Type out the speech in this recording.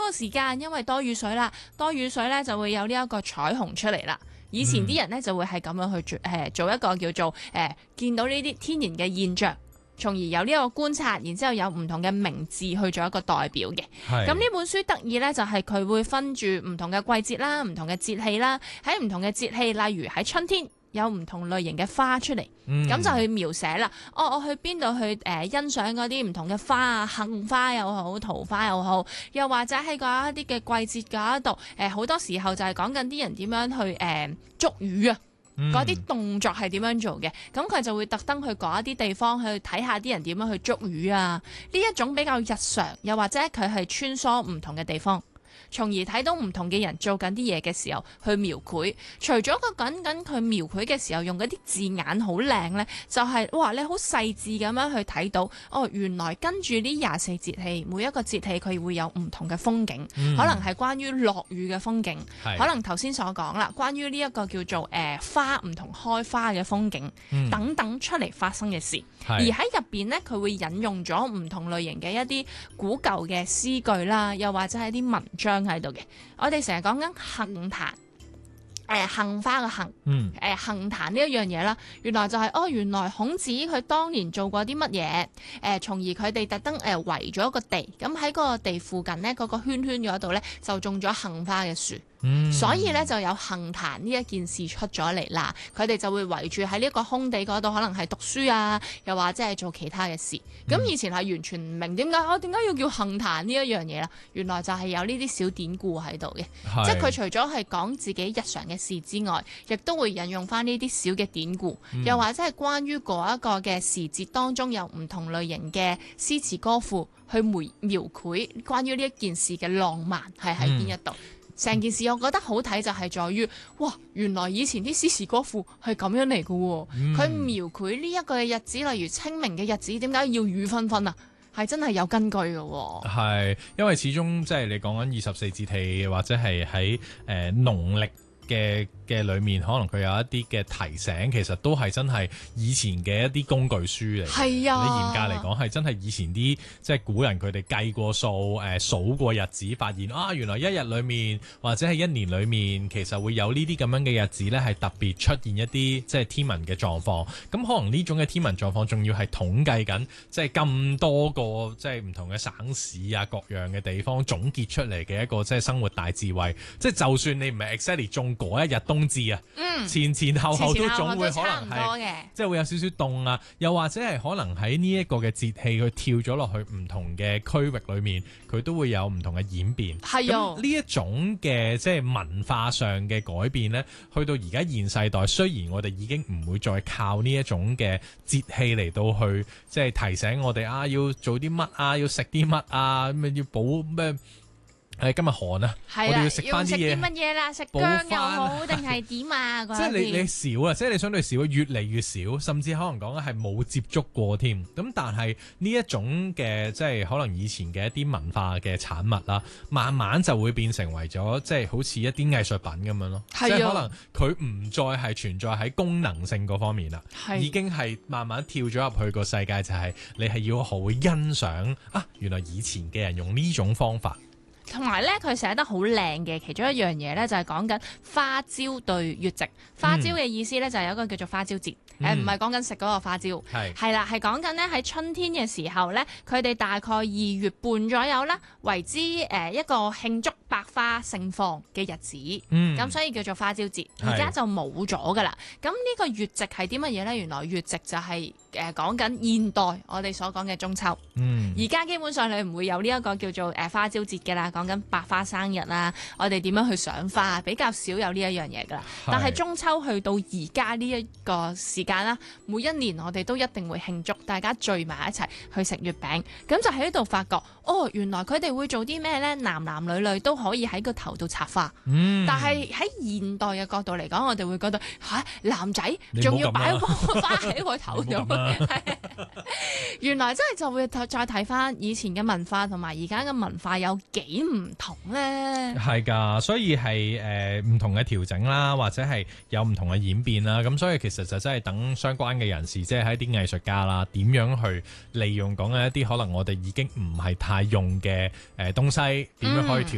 個時間因為多雨水啦，多雨水咧就會有呢一個彩虹出嚟啦。以前啲人咧就會係咁樣去做一個叫做見到呢啲天然嘅現象，從而有呢一個觀察，然之後有唔同嘅名字去做一個代表嘅。咁呢本書得意咧就係佢會分住唔同嘅季節啦、唔同嘅節氣啦，喺唔同嘅節氣，例如喺春天有唔同類型嘅花出嚟，咁就去描寫啦。我去邊度去欣賞嗰啲唔同嘅花啊，杏花又好，桃花又好，又或者喺嗰一啲嘅季節嗰一度，好多時候就係講緊啲人點樣去捉魚啊。嗰啲動作係點樣做嘅？咁佢就會特登去嗰一啲地方去睇下啲人點樣去捉魚啊。呢一種比較日常，又或者佢係穿梭唔同嘅地方，從而睇到唔同嘅人做緊啲嘢嘅時候去描繪。除咗佢描繪嘅時候用嗰啲字眼好靚呢，就係哇你好細緻咁樣去睇到原來跟住呢24節氣，每一個節氣佢會有唔同嘅風景，可能係關於落雨嘅風景，可能頭先所講啦，關於呢一個叫做花唔同開花嘅風景，等等出嚟發生嘅事。而喺入邊呢，佢會引用咗唔同類型嘅一啲古舊嘅詩句啦，又或者係啲文章喺度嘅。我哋成日講緊杏壇，杏花嘅杏，杏壇呢一樣嘢啦，原來就係原來孔子佢當年做過啲乜嘢，從而佢哋特登圍咗個地，咁喺嗰個地附近呢，嗰個圈圈嗰度呢，就種咗杏花嘅樹。所以咧就有杏壇呢一件事出咗嚟啦，佢哋就會圍住喺呢一個空地嗰度，可能係讀書啊，又或者係做其他嘅事。咁以前係完全唔明點解要叫杏壇呢一樣嘢啦，原來就係有呢啲小典故喺度嘅，即係佢除咗係講自己日常嘅事之外，亦都會引用翻呢啲小嘅典故，又或者係關於嗰一個嘅時節當中有唔同類型嘅詩詞歌賦去描繪關於呢一件事嘅浪漫係喺邊一度。成件事我覺得好睇就係在於，哇！原來以前啲詩詞歌賦係咁樣嚟嘅喎，佢描繪呢一個日子，例如清明嘅日子，點解要雨紛紛啊？係真係有根據嘅喎。係， 因為始終即係你講緊24節氣，或者係喺農曆嘅裏面，可能佢有一啲嘅提醒，其實都係真係以前嘅一啲工具書嚟。係啊，你嚴格嚟講係真係以前啲即係古人佢哋計過數，數過日子，發現原來一日裏面或者係一年裏面，其實會有呢啲咁樣嘅日子呢，係特別出現一啲即係天文嘅狀況。咁可能呢種嘅天文狀況仲要係統計緊，即係咁多個即係唔同嘅省市啊，各樣嘅地方總結出嚟嘅一個即係生活大智慧。即係就算你唔係 exactly 中嗰一日冬至啊，前後都總會可能係即係會有少少凍啊，又或者係可能喺呢一個嘅節氣佢跳咗落去唔同嘅區域裏面，佢都會有唔同嘅演變。係啊，呢一種嘅即係文化上嘅改變呢，去到而家現世代，雖然我哋已經唔會再靠呢一種嘅節氣嚟到去即係提醒我哋要做啲乜啊，要食啲乜啊，咁要補咩？今日寒啊，我哋要食翻啲嘢。要食啲乜嘢啦？食薑又好定係點啊？即係你少啊，即係你相對少，越嚟越少，甚至可能講係冇接觸過添。咁但係呢一種嘅即係可能以前嘅一啲文化嘅產物啦，慢慢就會變成為咗即係好似一啲藝術品咁樣咯。即係可能佢唔再係存在喺功能性嗰方面啦，已經係慢慢跳咗入去個世界，就係你係要好欣賞原來以前嘅人用呢種方法。同埋咧，佢寫得好靚嘅，其中一樣嘢咧就係講緊花椒對月夕。花椒嘅意思咧就係有一個叫做花椒節，唔係講緊食嗰個花椒，係啦，係講緊咧喺春天嘅時候咧，佢哋大概2月半左右啦，為之一個慶祝百花盛放嘅日子，咁所以叫做花椒節。而家就冇咗噶啦。咁呢個月夕係啲乜嘢咧？原來月夕就係講緊現代我哋所講嘅中秋。而家基本上你唔會有呢一個叫做花椒節嘅啦。講緊百花生日啦，我哋點樣去賞花，比較少有呢一樣嘢噶啦。但係中秋去到而家呢一個時間啦，每一年我哋都一定會慶祝，大家聚埋一齊去食月餅，咁就喺度發覺，原來佢哋會做啲咩呢？男男女女都可以喺個頭度插花。但係喺現代嘅角度嚟講，我哋會覺得男仔仲要擺花喺個頭度。原來真係就會再睇翻以前嘅文化同埋而家嘅文化有幾唔同呢？係㗎，所以係唔同嘅調整啦，或者係有唔同嘅演變啦。咁所以其實就真係等相關嘅人士，即係喺啲藝術家啦，點樣去利用講嘅一啲可能我哋已經唔係太用嘅東西，點樣可以調